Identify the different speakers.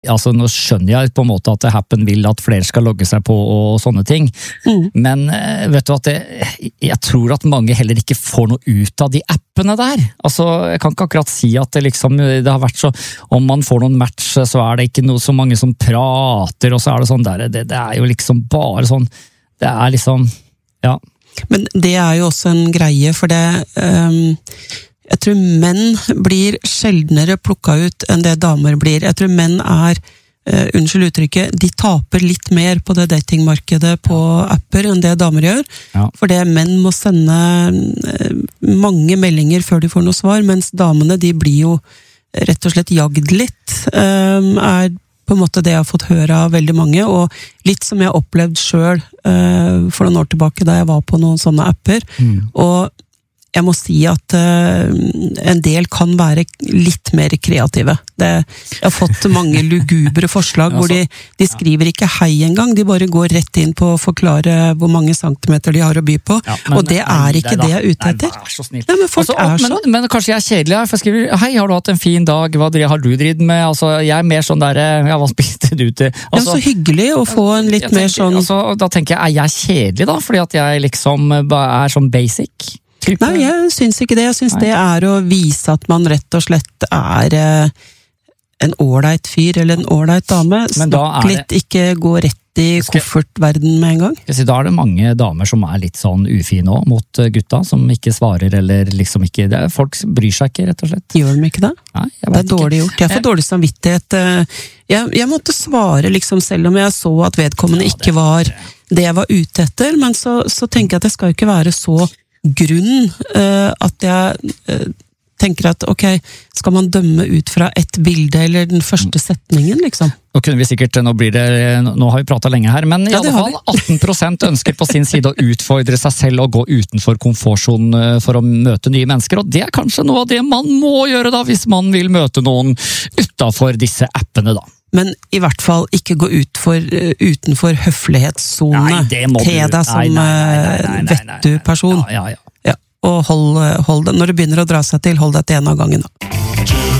Speaker 1: Altså, nå skjønner jeg på en måte at Happen vil at flere skal logge seg på og sånne ting, men vet du at jeg tror at mange heller ikke får noe ut av de appene der. Altså, jeg kan ikke akkurat si at det liksom, det har vært så, om man får noen match, så det ikke noe, så mange som prater, og så det sånn der, det jo liksom bare sånn, det liksom, ja.
Speaker 2: Men det jo også en greie, for det... Jeg tror menn blir sjeldnere plukket ut enn det damer blir. Jeg tror menn unnskyld uttrykket, de taper litt mer på det datingmarkedet på apper enn det damer gjør. Ja. For det menn må sende mange meldinger før de får noe svar, mens damene de blir jo rett og slett jagd litt. På en måte det jeg har fått høre av veldig mange, og litt som jeg har opplevd selv for noen år tilbake da jeg var på noen sånne apper. Og jeg må si at en del kan være litt mer kreative. Jeg har fått mange lugubre forslag hvor de skriver ikke hei engang, de bare går rett inn på å forklare hvor mange centimeter de har å by på, og det ikke det jeg ute etter.
Speaker 1: Vær så snill.
Speaker 2: Ja, men folk sånn.
Speaker 1: Men kanskje jeg kjedelig her, for jeg skriver, hei, har du hatt en fin dag, hva har du dridd med? Altså, jeg mer sånn der, ja, hva spilte du til? Altså,
Speaker 2: så hyggelig å få en litt mer sånn...
Speaker 1: Altså, da tenker jeg kjedelig da, fordi at jeg liksom sånn basic?
Speaker 2: Nei, jeg syns ikke det. Jeg syns det å vise at man rett og slett en ålreit fyr eller en ålreit dame. Snakk litt, ikke gå rett i koffertverden med en gang.
Speaker 1: Da det mange damer som litt sånn ufine også, mot gutta, som ikke svarer, eller liksom ikke, folk bryr seg ikke, rett og slett.
Speaker 2: Gjør de ikke det?
Speaker 1: Nei,
Speaker 2: det dårlig gjort. Jeg får dårlig samvittighet. Jeg måtte svare, liksom, selv om jeg så at vedkommende ikke var det jeg var ute etter, men så tenker jeg at det skal jo ikke være så grunn at jeg tenker at ok, skal man dømme ut fra et bilde eller den første setningen, liksom?
Speaker 1: Nå kunne vi sikkert, nå har vi pratet lenge her, men i alle fall 18% ønsker på sin side å utfordre seg selv og gå utenfor komfortsonen for å møte nye mennesker, og det kanskje noe av det man må gjøre da, hvis man vil møte noen utenfor disse appene da.
Speaker 2: Men i hvert fall ikke gå utenfor høflighetszone til deg som vettu-person.
Speaker 1: Ja.
Speaker 2: Og hold det, når det begynner å dra seg til, hold deg til en av gangen da.